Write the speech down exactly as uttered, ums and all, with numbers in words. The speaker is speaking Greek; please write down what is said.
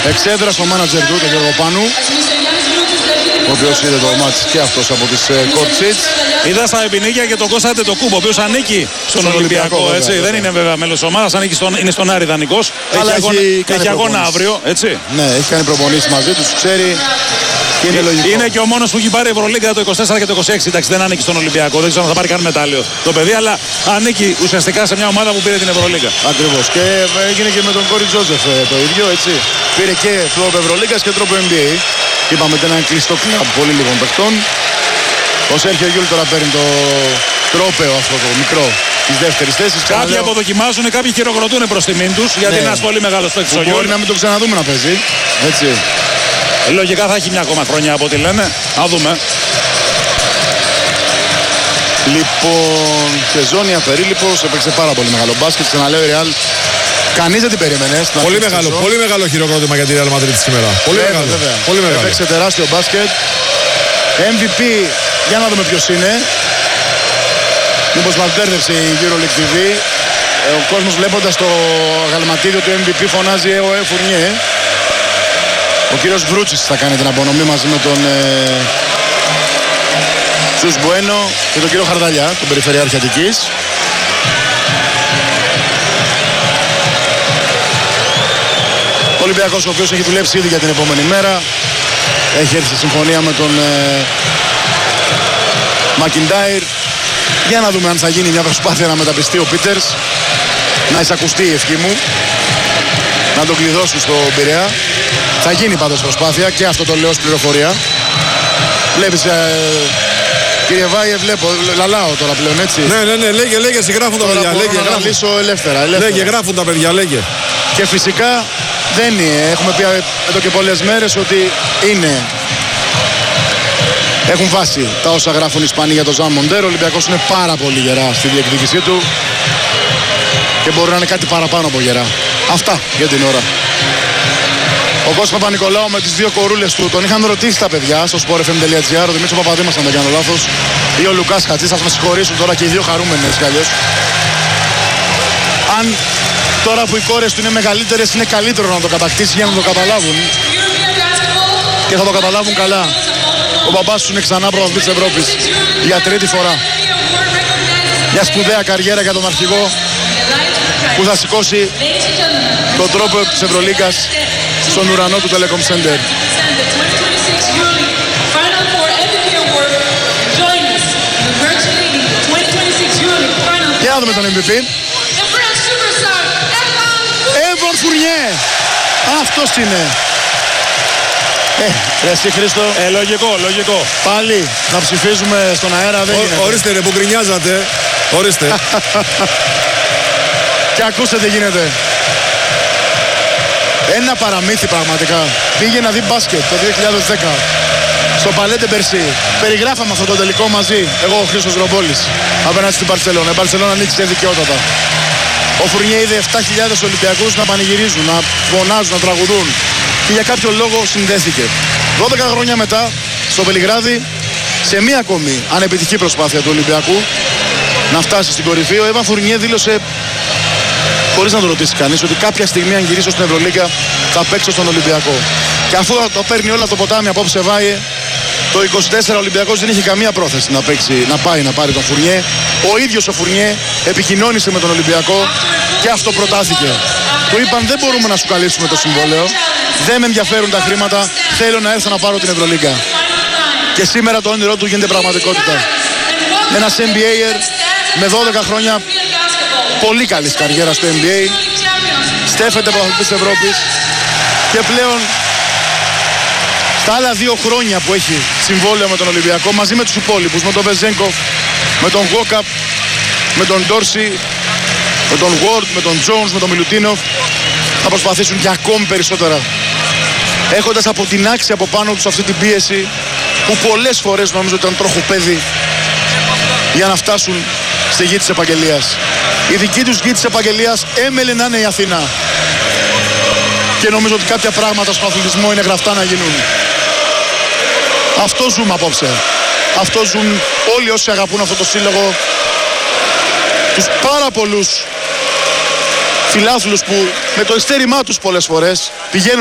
εξέδρα στο μάνατζερ του, τον Γιώργο Πάνου, ο οποίος είδε το μάτς και αυτός από τις court seats. Είδα στα επινίκια και τον Κώστα Αντετοκούμπο, ο οποίος ανήκει στον, στον Ολυμπιακό. Ολυμπιακό έτσι. Βέβαια, δεν είναι βέβαια μέλος ομάδας, ανήκει στον, είναι στον Άρη δανεικός. Έχει, αγώνα, έχει αγώνα αύριο, έτσι. Ναι, έχει κάνει προπονήσεις μαζί τους, ξέρει. Είναι, είναι και ο μόνος που έχει πάρει Ευρωλίγκα το είκοσι τέσσερα και το είκοσι έξι. Εντάξει, δεν ανήκει στον Ολυμπιακό, δεν ξέρω αν θα πάρει καν μετάλλιο το παιδί, αλλά ανήκει ουσιαστικά σε μια ομάδα που πήρε την Ευρωλίγκα. Ακριβώς. Και έγινε και με τον Κόρι Τζόζεφ το ίδιο, έτσι. Πήρε και τρόπο Ευρωλίγκας και τρόπο N B A. Είπαμε ότι είναι ένα κλειστό κλαμπ πολύ λίγων παιχτών. Ο Σέρχιο Γιούλ τώρα παίρνει το τρόπαιο αυτό το μικρό της δεύτερης θέσης. Κάποιοι Ξαναλέω... αποδοκιμάζουν, κάποιοι χειροκροτούν προς τιμήν τους, γιατί ναι. είναι ένας πολύ μεγάλος παίκτης ο Γιούλ. Μπορεί να μην το ξαναδούμε να παίζει. Έτσι. Λογικά θα έχει μια ακόμα χρονιά από ό,τι λένε. Να δούμε. Λοιπόν, Σεζόνια Περίληπος έπαιξε πάρα πολύ μεγάλο μπάσκετ. Ξαναλέω η Real. Κανείς δεν την περίμενε. Πολύ μεγάλο, πολύ μεγάλο χειροκρότημα για τη Real Madrid σήμερα. Πολύ βέβαια, μεγάλο. Βέβαια. Πολύ μεγάλο. Έπαιξε τεράστιο μπάσκετ. εμ βι πι, για να δούμε ποιος είναι. Μήπως μας μπέρδεψε η EuroLeague τι βι. Ο κόσμος βλέποντας το γαλματίδιο του εμ βι πι φωνάζει «Ε, ο Ε, Φουρνιέ». Ο κύριος Βρούτσης θα κάνει την απονομή μαζί με τον ε, Σους Μπουένο και τον κύριο Χαρδαλιά, τον Περιφερειάρχη Αττικής. Ο Ολυμπιακός, ο οποίος έχει δουλέψει ήδη για την επόμενη μέρα. Έχει έρθει σε συμφωνία με τον ε, Μακιντάιρ. Για να δούμε αν θα γίνει μια προσπάθεια να μεταπιστεί ο Πίτερς. Να εισακουστεί η ευχή μου. Να τον κλειδώσουν στο Πειραιά. Θα γίνει πάντως προσπάθεια και αυτό το λέω ως πληροφορία. Βλέπεις, ε, κύριε Βάιε, βλέπω, λαλάω τώρα πλέον, έτσι. Ναι, ναι, ναι, λέγε, λέγε, συγγράφουν τα παιδιά. Λέγε, να λύσω ελεύθερα, ελεύθερα. Λέγε, γράφουν τα παιδιά, λέγε. Και φυσικά δεν είναι, έχουμε πει εδώ και πολλές μέρες ότι είναι. Έχουν βάσει τα όσα γράφουν οι Ισπανοί για τον Ζαν Μοντέρο. Ο Ολυμπιακός είναι πάρα πολύ γερά στη διεκδίκησή του. Και μπορεί να είναι κάτι παραπάνω από γερά. Αυτά για την ώρα. Ο Κώστας Παπα-Νικολάου με τις δύο κορούλες του τον είχαν ρωτήσει τα παιδιά στο σπορ εφ εμ τελεία τζι άρ. Ο Δημήτρης Παπαδήμας, αν δεν κάνω λάθος, ή ο Λουκάς Χατζής. Θα με συγχωρήσουν τώρα και οι δύο χαρούμενοι έτσι κι αλλιώς. Αν τώρα που οι κόρες του είναι μεγαλύτερες είναι καλύτερο να το κατακτήσει για να το καταλάβουν. Και θα το καταλάβουν καλά. Ο μπαμπάς του είναι ξανά πρωταθλητής της Ευρώπης για τρίτη φορά. Μια σπουδαία καριέρα για τον αρχηγό που θα σηκώσει τον τρόπο της Ευρωλίγκας στον ουρανό του Telecom Center. Για να δούμε τον εμ βι πι. Έβαν Φουρνιέ. Αυτός είναι. Ε, ρε εσύ Χρήστο. Ε, λογικό, λογικό. Πάλι να ψηφίζουμε στον αέρα δεν γίνεται. Ορίστε ρε που γκρινιάζατε. Ορίστε. Και ακούστε τι γίνεται. Ένα παραμύθι πραγματικά. Πήγε να δει μπάσκετ το δύο χιλιάδες δέκα στο Παλέτε Μπερσί. Περιγράφαμε αυτό το τελικό μαζί. Εγώ ο Χρήστος Ρομπόλης απέναντι στην Μπαρσελόνα. Η Μπαρσελόνα νίκησε δικαιότατα. Ο Φουρνιέ είδε επτά χιλιάδες Ολυμπιακούς να πανηγυρίζουν, να φωνάζουν, να τραγουδούν. Και για κάποιο λόγο συνδέθηκε. δώδεκα χρόνια μετά στο Βελιγράδι, σε μία ακόμη ανεπιτυχή προσπάθεια του Ολυμπιακού να φτάσει στην κορυφή, ο Έβαν Φουρνιέ δήλωσε, χωρίς να το ρωτήσει κανείς, ότι κάποια στιγμή αν γυρίσω στην Ευρωλίγκα θα παίξω στον Ολυμπιακό. Και αφού το παίρνει όλα το ποτάμι απόψε Βάιε, το είκοσι τέσσερα ο Ολυμπιακός δεν είχε καμία πρόθεση να, παίξει, να πάει να πάρει τον Φουρνιέ. Ο ίδιος ο Φουρνιέ επικοινώνησε με τον Ολυμπιακό και αυτό προτάθηκε. Του είπαν δεν μπορούμε να σου καλύψουμε το συμβόλαιο, δεν με ενδιαφέρουν τα χρήματα, θέλω να έρθω να πάρω την Ευρωλίγκα. Και σήμερα το όνειρό του γίνεται πραγματικότητα. Ένας N B A με δώδεκα χρόνια πολύ καλής καριέρας στο N B A, στέφεται πρωταθλητής της Ευρώπης και πλέον στα άλλα δύο χρόνια που έχει συμβόλαιο με τον Ολυμπιακό, μαζί με τους υπόλοιπους, με τον Βεζένκοφ, με τον Γόκαπ, με τον Ντόρσι, με τον Ward, με τον Jones, με τον Μιλουτίνοφ, θα προσπαθήσουν και ακόμη περισσότερα, έχοντας αποτινάξει από πάνω τους αυτή την πίεση που πολλές φορές νομίζω ήταν τροχοπέδι για να φτάσουν στη γη της επαγγελίας. Η δική τους γη της επαγγελίας έμελε να είναι η Αθήνα. Και νομίζω ότι κάποια πράγματα στον αθλητισμό είναι γραφτά να γίνουν. Αυτό ζούμε απόψε. Αυτό ζουν όλοι όσοι αγαπούν αυτό το σύλλογο. Τους πάρα πολλούς φιλάθλους που με το ειστέρημά τους πολλές φορές πηγαίνουν